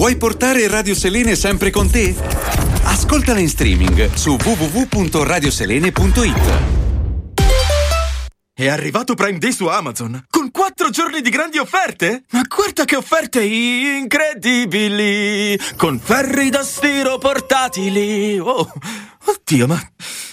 Vuoi portare Radio Selene sempre con te? Ascoltala in streaming su www.radioselene.it. È arrivato Prime Day su Amazon, con 4 giorni di grandi offerte? Ma guarda che offerte incredibili! Con ferri da stiro portatili! Oh, oddio, ma